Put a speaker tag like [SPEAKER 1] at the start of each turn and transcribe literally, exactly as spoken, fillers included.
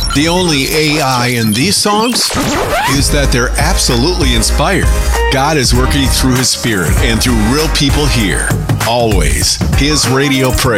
[SPEAKER 1] The only A I in these songs is that they're absolutely inspired. God is working through His Spirit and through real people here. Always His radio praise.